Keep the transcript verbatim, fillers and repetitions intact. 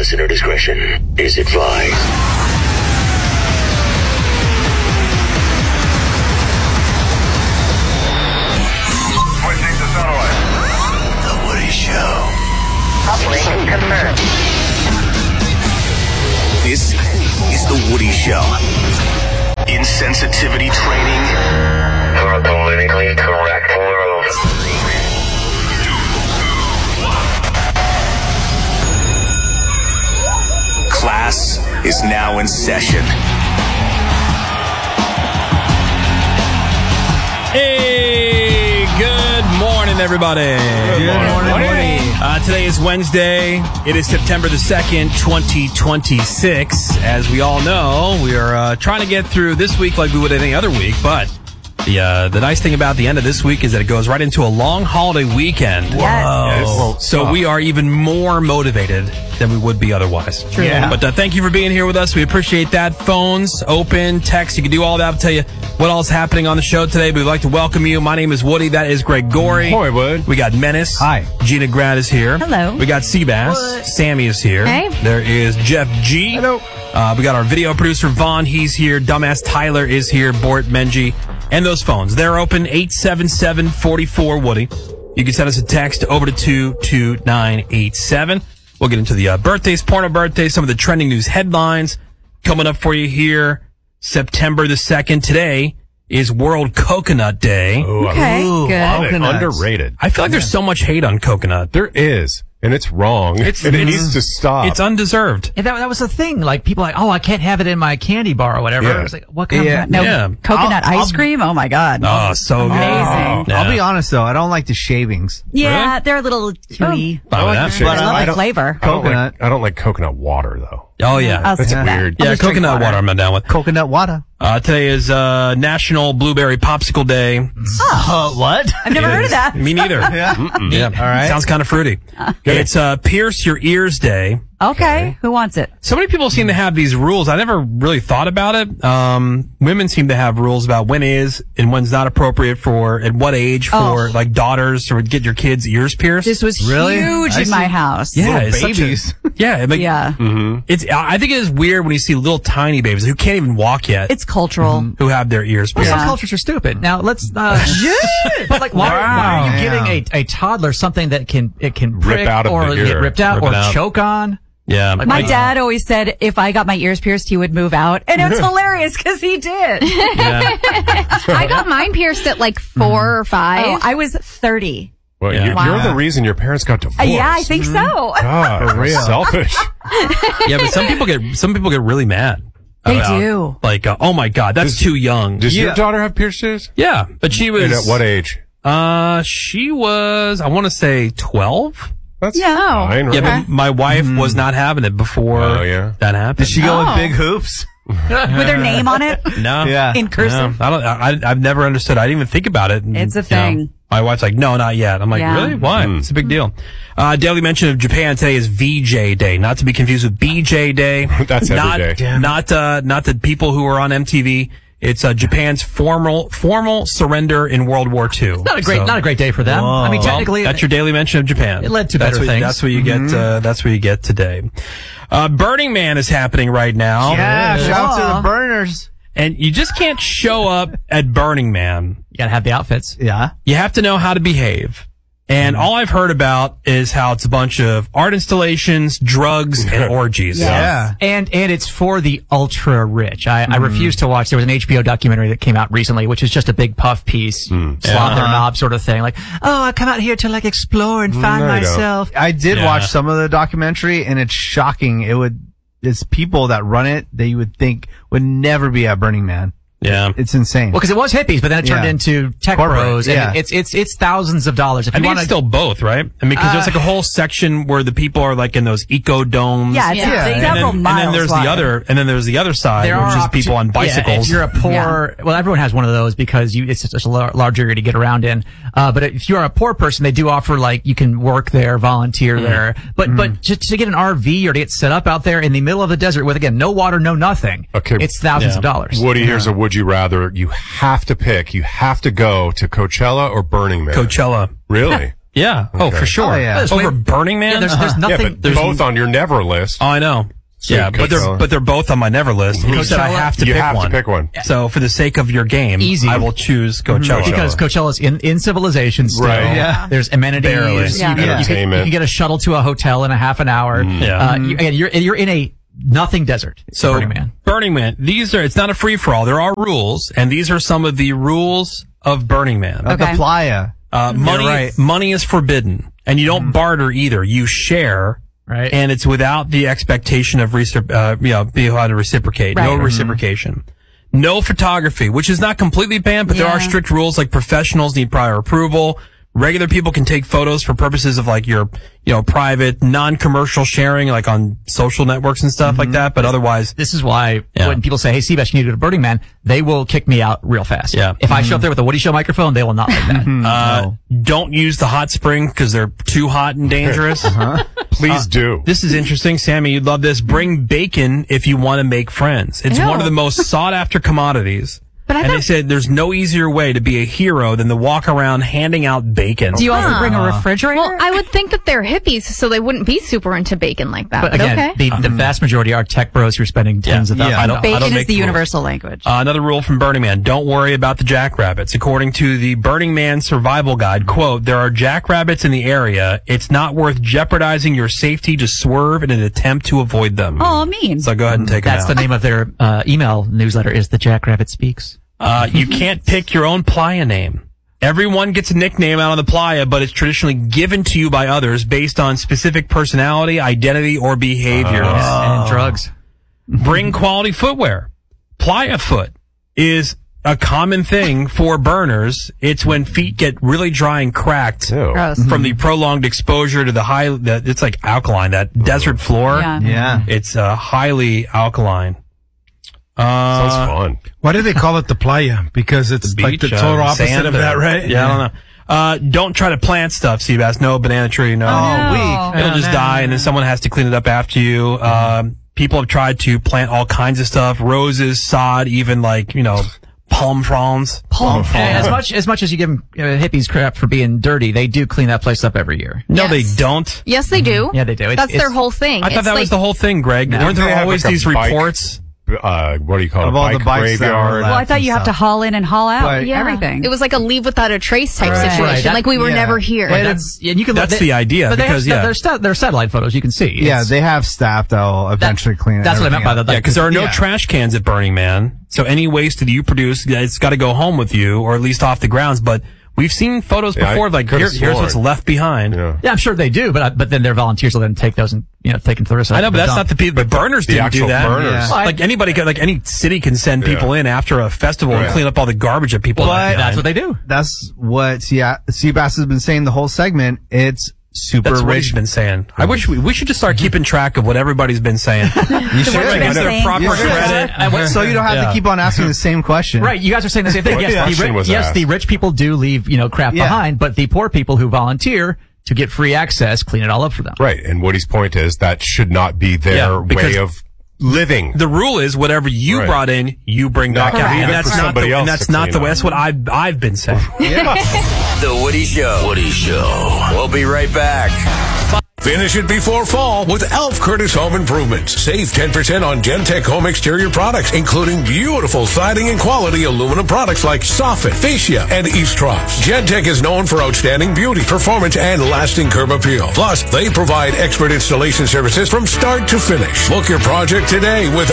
Listener discretion is advised. Switching to satellite. The Woody Show. Operation confirmed. This is The Woody Show. Insensitivity training for a politically correct world. Class is now in session. Hey, good morning, everybody. Good morning. morning. Uh, today is Wednesday. It is September the second, twenty twenty-six. As we all know, we are uh, trying to get through this week like we would any other week, but the uh, the nice thing about the end of this week is that it goes right into a long holiday weekend. Yes. So we are even more motivated than we would be otherwise. True. Yeah. But uh, thank you for being here with us. We appreciate that. Phones, open, text. You can do all that. I'll tell you what all is happening on the show today. But we'd like to welcome you. My name is Woody. That is Greg Gorey. Hi, Wood. We got Menace. Hi. Gina Grad is here. Hello. We got Seabass. What? Sammy is here. Hey. There is Jeff G. Hello. Uh, we got our video producer, Vaughn. He's here. Dumbass Tyler is here. Bort Menji. And those phones. They're open eight seven seven, four four, Woody. You can send us a text over to two two nine eight seven. We'll get into the uh, birthdays, porno birthdays, some of the trending news headlines coming up for you here. September the second. Today is World Coconut Day. Ooh, Okay, ooh, good. love it. Coconuts. Underrated. I feel like there's so much hate on coconut. There is, and it's wrong. It's- and it it's- needs to stop. It's undeserved. And that, that was the thing. Like, people are like, oh, I can't have it in my candy bar or whatever. Yeah. I was like, what kind Yeah. of... No, Yeah. coconut I'll- ice I'll- cream? Oh, my God. Oh, so good. Amazing. Yeah. I'll be honest though, I don't like the shavings. Yeah, Really? they're a little chewy. Fine with like that. the shit. I But I love like the flavor. I don't Coconut. like, I don't like coconut water though. Oh, yeah. I'll That's skip that. weird. I'll Yeah, just drink coconut water. I'm not down with. Coconut water. Uh, today is uh, National Blueberry Popsicle Day. Uh, what? I've never It heard is. of that. Me neither. Yeah. Yeah. All right. Sounds kind of fruity. It's uh, Pierce Your Ears Day. Okay, who wants it? So many people seem to have these rules. I never really thought about it. Um, women seem to have rules about when is and when's not appropriate for, at what age for, Oh. like, daughters or get your kids' ears pierced. This was Really? huge I in my see- house. yeah, little it's such a- babies. yeah, it make- Yeah. It's. I think it is weird when you see little tiny babies who can't even walk yet, It's cultural. who have their ears Well, pierced. some cultures are stupid. Now, let's... Uh, but, like, why, why are you Wow. giving a, a toddler something that can it can prick Rip out of or the get ear. ripped out Rip or it out. choke on? Yeah, Like, My Wow. dad always said if I got my ears pierced, he would move out. And it's hilarious because he did. yeah. I got mine pierced at like four or five. Oh, I was thirty. Well, Yeah. you're, Wow. you're the reason your parents got divorced. Uh, yeah, I think so. God, For real. selfish. Yeah, but some people get some people get really mad. They about, do. Like, uh, oh my God, that's Does- too young. Does your Yeah. daughter have pierced ears? Yeah, but she was. And at what age? Uh, she was. I want to say twelve. That's Yeah. fine, right? Yeah, but my wife was not having it before Oh, yeah? that happened. Did she go Oh. with big hoops? With her name on it No. Yeah. in cursive. No, I don't. I, I've never understood. I didn't even think about it. And, It's a you know, thing. my wife's like, no, not yet. I'm like, Yeah. really? Why? It's a big deal. Uh, daily mention of Japan today is V J Day, not to be confused with B J Day. That's every not, day. Not, uh, not the people who are on M T V. It's uh, Japan's formal formal surrender in World War Two. Not a great, So- not a great day for them. Whoa. I mean, Well, technically, that's your daily mention of Japan. It led to that's better what, things. That's what you get. Uh, that's what you get today. Uh, Burning Man is happening right now. Yeah, shout out to Aw. the burners. And you just can't show up at Burning Man. you gotta have the outfits. Yeah. You have to know how to behave. And all I've heard about is how it's a bunch of art installations, drugs, and orgies. Yeah. And and it's for the ultra rich. I, I refuse to watch. There was an H B O documentary that came out recently, which is just a big puff piece, slot their Uh-huh. knob sort of thing. Like, oh, I come out here to like explore and find no, you don't. myself. I did Yeah. watch some of the documentary and it's shocking. It would, it's people that run it that you would think would never be at Burning Man. Yeah. It's insane. Well, because it was hippies, but then it turned Yeah. into tech Corporate, bros, and yeah. it's it's it's thousands of dollars. If I you think want it's to, still both, right? I mean, because there's like a whole section where the people are like in those eco domes. Yeah, it's Yeah. it's And And several then, miles and then there's wide. the other, and then there's the other side, there which are is people on opportu- yeah, bicycles. if you're a poor, well, everyone has one of those because you it's just a lar- large area to get around in. Uh, but if you're a poor person, they do offer like you can work there, volunteer there. But but to, to get an R V or to get set up out there in the middle of the desert with again no water, no nothing. Okay. it's thousands Yeah. of dollars. Woody, here's a would you rather. You have to pick. You have to go to Coachella or Burning Man. Coachella. Really? Yeah. Oh, Okay. for sure. Oh, yeah. Over Burning Man? Yeah, there's, there's Yeah, nothing. but there's both on your never list. Oh, I know. So yeah, but they're Coachella. but they're both on my never list. And you said I Coachella- have to you pick have one. to pick one. So for the sake of your game, Easy. I will choose Coachella. Coachella. because Coachella's in, in civilization still. Right. Yeah. There's amenities. Barely. You, Yeah. can, you, can, you Entertainment. can get a shuttle to a hotel in a half an hour. Yeah. Uh, you, again, you're, you're in a nothing desert. So Burning Man. Burning Man. These are. It's not a free for all. There are rules, and these are some of the rules of Burning Man. At the Okay. playa. Uh, money. right. Money is forbidden, and you don't barter either. You share. Right. And it's without the expectation of recip- uh, you know, being able to reciprocate. No Right. reciprocation. No photography, which is not completely banned, but there are Yeah. strict rules like professionals need prior approval. Regular people can take photos for purposes of like your, you know, private, non-commercial sharing, like on social networks and stuff like that. But otherwise, This is why Yeah. when people say, "Hey, Seabass, you need to go to Burning Man," they will kick me out real fast. Yeah. If I show up there with a Woody Show microphone, they will not like that. uh, don't use the hot spring because they're too hot and dangerous. Please do. This is interesting, Sammy. You'd love this. Bring bacon if you want to make friends. It's Ew. one of the most sought after commodities. But I and they thought- said there's no easier way to be a hero than to walk around handing out bacon. Do you also Huh. bring a refrigerator? Well, I would think that they're hippies, so they wouldn't be super into bacon like that. But But, again, okay. the, the vast majority are tech bros who are spending tens of Yeah. thousands. I of don't- dollars. I Bacon make is the rules. universal language. Uh, another rule from Burning Man. Don't worry about the jackrabbits. According to the Burning Man survival guide, quote, there are jackrabbits in the area. It's not worth jeopardizing your safety to swerve in an attempt to avoid them. Oh, mean. So go ahead and take That's it the out. name of their uh, email newsletter is The Jackrabbit Speaks. Uh, you can't pick your own playa name. Everyone gets a nickname out on the playa, but it's traditionally given to you by others based on specific personality, identity, or behavior. And drugs. Bring quality footwear. Playa foot is a common thing for burners. It's when feet get really dry and cracked Ew. Gross. from the prolonged exposure to the high, the, it's like alkaline, that desert floor. Yeah. Yeah. It's uh, highly alkaline. Sounds Uh, fun. Why do they call it the playa? Because it's like the beach, total uh, opposite sand of that, or- right? Yeah, I don't know. Uh, don't try to plant stuff, Seabass. No banana tree, no. Oh, weak. It'll just die, and then someone has to clean it up after you. Um, people have tried to plant all kinds of stuff: roses, sod, even like you know, palm fronds. And as much as much as you give them uh, hippies crap for being dirty, they do clean that place up every year. No, Yes. they don't. Yes, they do. Yeah, they do. It's- That's their it's- whole thing. I thought It's that like, was the whole thing, Greg. Weren't They there have always like a these bike- reports? Uh, what do you call Of it? all the Bike bikes that were graveyard. left. Well, I thought you have to haul in and haul out Right. yeah. everything. It was like a leave without a trace type Right. situation. Right. That- like we were yeah. never here. Right, that's, and you can That's they- the idea, But they because, have, yeah. they're, sta- they're satellite photos. You can see. Yeah, It's- they have staff that'll eventually clean it. That's what I meant by that. Yeah, because there are no Yeah. trash cans at Burning Man. So any waste that you produce, it's got to go home with you, or at least off the grounds. But we've seen photos Yeah, I before, like could've here, here's what's sworn. left behind. Yeah. Yeah, I'm sure they do, but I, but then their volunteers will then take those and you know take them to the rest. I know, but that's not the people. The burners the didn't do actual that. burners. Yeah. Like anybody, can, like any city can send people in after a festival and Yeah. clean up all the garbage that people. left That's behind. what they do. That's what Sea- Seabass has been saying the whole segment. It's super That's what rich. he's been saying. I wish we, we should just start keeping track of what everybody's been saying. You should. What Give they're their saying. proper You should. credit. So you don't have Yeah. to keep on asking the same question. Right, you guys are saying the same thing. What Yes, the, question ri- was yes, asked? the rich people do leave you know crap Yeah. behind, but the poor people who volunteer to get free access clean it all up for them. Right. And Woody's point is that should not be their Yeah, because- way of living. The rule is whatever you Right. brought in, you bring back Not out, leave and it that's for not somebody the else and that's to not the clean way. up. That's what I've I've been saying. The Woody Show. Woody Show. We'll be right back. Finish it before fall with Alf Curtis Home Improvements. Save ten percent on Gentech home exterior products, including beautiful siding and quality aluminum products like Soffit, Fascia, and East Troughs. Gentech is known for outstanding beauty, performance, and lasting curb appeal. Plus, they provide expert installation services from start to finish. Book your project today with